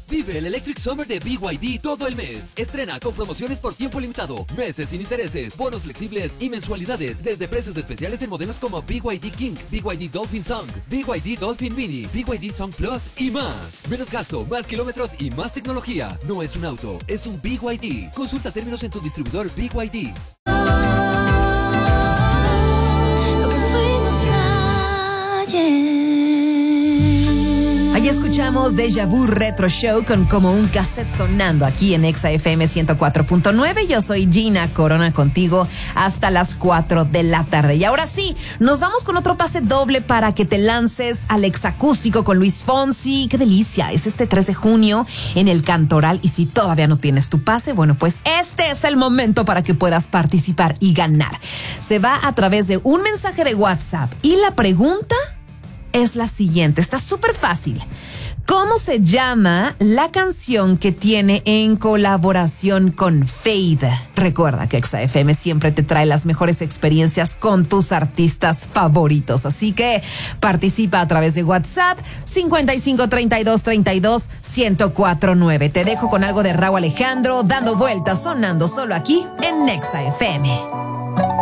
Vive el Electric Summer de BYD todo el mes. Estrena con promociones por tiempo limitado, meses sin intereses, bonos flexibles y mensualidades desde precios especiales en modelos como BYD King, BYD Dolphin Song, BYD Dolphin Mini, BYD Song Plus y más. Menos gasto, más kilómetros y más tecnología. No es un auto, es un BYD. Consulta términos en tu distribuidor BYD. Ahí escuchamos Deja Vu Retro Show con Como un Cassette sonando aquí en Exa FM 104.9. Yo soy Gina Corona contigo hasta las 4 de la tarde. Y ahora sí, nos vamos con otro pase doble para que te lances al Exacústico con Luis Fonsi. ¡Qué delicia! Es este 3 de junio en el Cantoral. Y si todavía no tienes tu pase, bueno, pues este es el momento para que puedas participar y ganar. Se va a través de un mensaje de WhatsApp. Y la pregunta es la siguiente, está súper fácil. ¿Cómo se llama la canción que tiene en colaboración con Fade? Recuerda que Exa FM siempre te trae las mejores experiencias con tus artistas favoritos. Así que participa a través de WhatsApp 5532321049. Te dejo con algo de Rauw Alejandro, Dando Vueltas, sonando solo aquí en Exa FM.